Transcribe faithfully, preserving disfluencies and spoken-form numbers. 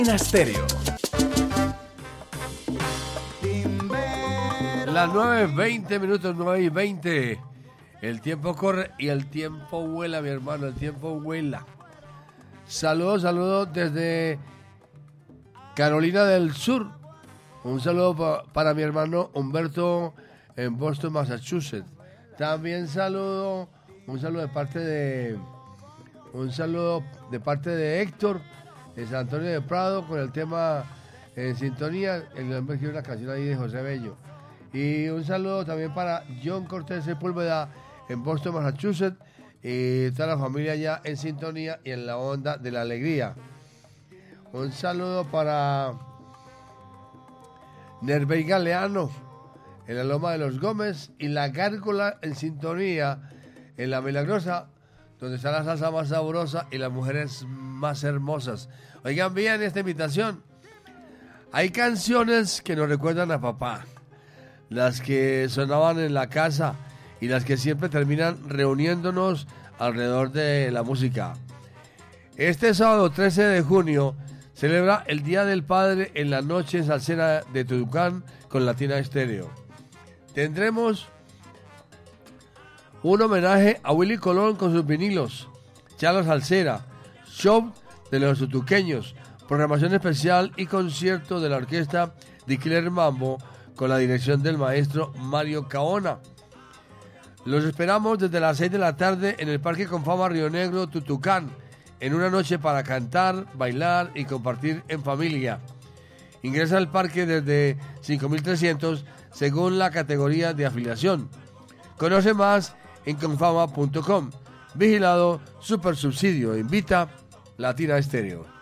Latina Stereo. Las nueve, veinte minutos, nueve y veinte. El tiempo corre y el tiempo vuela, mi hermano, el tiempo vuela. Saludos, saludos desde Carolina del Sur. Un saludo pa- para mi hermano Humberto en Boston, Massachusetts. También saludo, un saludo de parte de, un saludo de parte de Héctor de San Antonio de Prado con el tema En Sintonía. El hombre escribió una canción ahí de José Bello. Y un saludo también para John Cortés Sepúlveda en Boston, Massachusetts. Y toda la familia ya en sintonía y en la onda de la alegría. Un saludo para Nervey Galeano en la Loma de los Gómez y la Gárgola en sintonía en la Milagrosa, donde está la salsa más sabrosa y las mujeres más hermosas. Oigan bien esta invitación. Hay canciones que nos recuerdan a papá, las que sonaban en la casa y las que siempre terminan reuniéndonos alrededor de la música. Este sábado trece de junio celebra el Día del Padre en la noche salsera de Tucumán con Latina Stereo. Tendremos un homenaje a Willy Colón con sus vinilos, charla salsera, show de los tutuqueños, programación especial y concierto de la orquesta de Killer Mambo con la dirección del maestro Mario Caona. Los esperamos desde las seis de la tarde en el Parque Confama Río Negro, Tutucán, en una noche para cantar, bailar y compartir en familia. Ingresa al parque desde cinco mil trescientos según la categoría de afiliación. Conoce más en confama punto com. Vigilado Super Subsidio. Invita Latina Stereo.